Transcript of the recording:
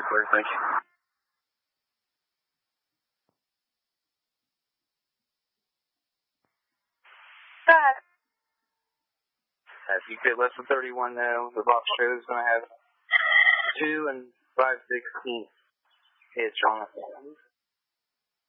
clear, thank you. Go ahead. If you get less than 31 now, the box show is going to have 2 and 5/16 hits on it.